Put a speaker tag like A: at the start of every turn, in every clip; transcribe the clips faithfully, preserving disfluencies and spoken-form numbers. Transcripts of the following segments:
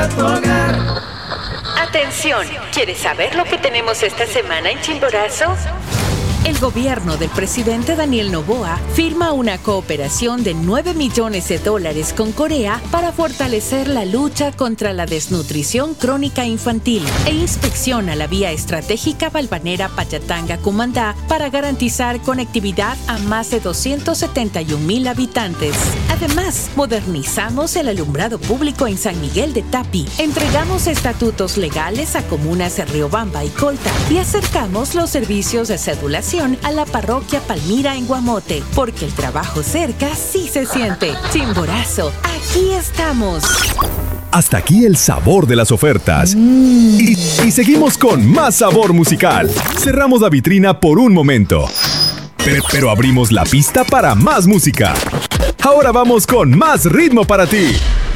A: Atención, ¿quieres saber lo que tenemos esta semana en Chimborazo? El gobierno del presidente Daniel Noboa firma una cooperación de nueve millones de dólares con Corea para fortalecer la lucha contra la desnutrición crónica infantil e inspecciona la vía estratégica Balvanera-Payatanga-Cumandá para garantizar conectividad a más de doscientos setenta y un mil habitantes. Además, modernizamos el alumbrado público en San Miguel de Tapi, entregamos estatutos legales a comunas de Riobamba y Colta y acercamos los servicios de cedulación a la parroquia Palmira en Guamote, porque el trabajo cerca sí se siente. Chimborazo, aquí estamos.
B: Hasta aquí el sabor de las ofertas. Mm. Y, y seguimos con más sabor musical. Cerramos la vitrina por un momento, pero, pero abrimos la pista para más música. Ahora vamos con más ritmo para ti.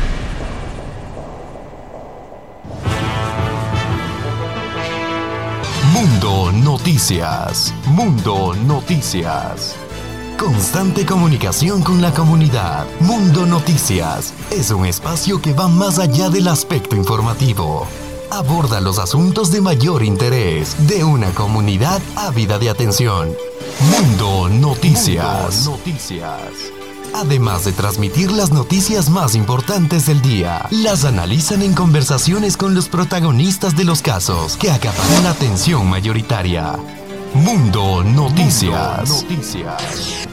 C: Mundo Noticias. Mundo Noticias. Constante comunicación con la comunidad. Mundo Noticias es un espacio que va más allá del aspecto informativo. Aborda los asuntos de mayor interés de una comunidad ávida de atención. Mundo Noticias. Mundo Noticias. Además de transmitir las noticias más importantes del día, las analizan en conversaciones con los protagonistas de los casos que acaparan la atención mayoritaria. Mundo Noticias. Mundo Noticias.